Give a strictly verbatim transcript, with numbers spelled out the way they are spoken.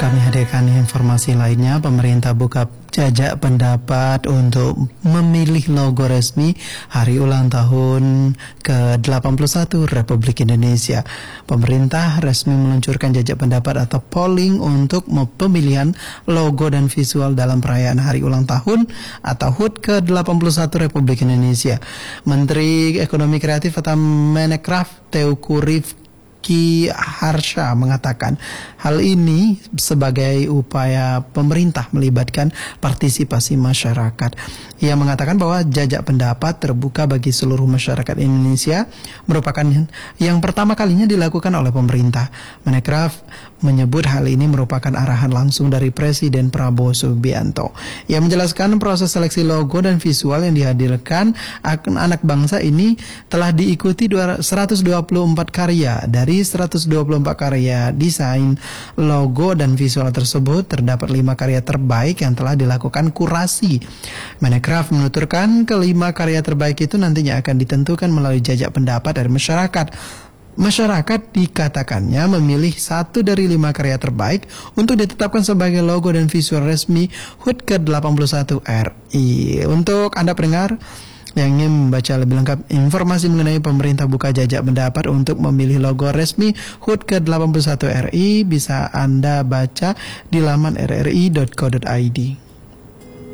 kami hadirkan informasi lainnya. Pemerintah buka jajak pendapat untuk memilih logo resmi hari ulang tahun ke delapan puluh satu Republik Indonesia. Pemerintah resmi meluncurkan jajak pendapat atau polling untuk pemilihan logo dan visual dalam perayaan hari ulang tahun atau H U T ke delapan puluh satu Republik Indonesia. Menteri Ekonomi Kreatif atau Menekraf Teuku Rifki Ki Harsha mengatakan hal ini sebagai upaya pemerintah melibatkan partisipasi masyarakat. Ia mengatakan bahwa jajak pendapat terbuka bagi seluruh masyarakat Indonesia merupakan yang pertama kalinya dilakukan oleh pemerintah. Menekraf menyebut hal ini merupakan arahan langsung dari Presiden Prabowo Subianto. Ia menjelaskan proses seleksi logo dan visual yang dihadirkan anak bangsa ini telah diikuti seratus dua puluh empat karya. Dari seratus dua puluh empat karya desain logo dan visual tersebut, terdapat lima karya terbaik yang telah dilakukan kurasi. Menekraf menuturkan kelima karya terbaik itu nantinya akan ditentukan melalui jajak pendapat dari masyarakat. Masyarakat dikatakannya memilih satu dari lima karya terbaik untuk ditetapkan sebagai logo dan visual resmi H U T ke delapan puluh satu R I. Untuk Anda pendengar yang ingin membaca lebih lengkap informasi mengenai pemerintah buka jajak pendapat untuk memilih logo resmi H U T ke delapan puluh satu R I, bisa Anda baca di laman r r i dot co dot i d.